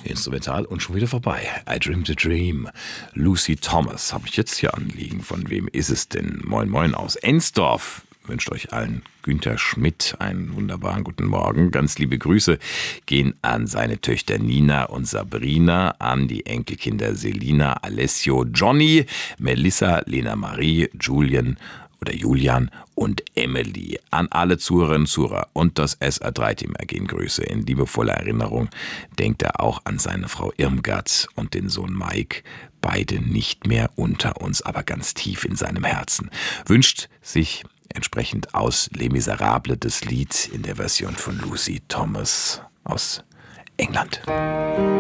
Instrumental und schon wieder vorbei. I Dreamed a Dream. Lucy Thomas habe ich jetzt hier anliegen. Von wem ist es denn? Moin Moin aus Ensdorf. Wünscht euch allen Günther Schmidt einen wunderbaren guten Morgen. Ganz liebe Grüße gehen an seine Töchter Nina und Sabrina, an die Enkelkinder Selina, Alessio, Johnny, Melissa, Lena Marie, Julian und Emily. An alle Zuhörerinnen und Zuhörer und das SR3-Team ergehen Grüße. In liebevoller Erinnerung denkt er auch an seine Frau Irmgard und den Sohn Mike. Beide nicht mehr unter uns, aber ganz tief in seinem Herzen. Wünscht sich entsprechend aus Les Miserables das Lied in der Version von Lucy Thomas aus England.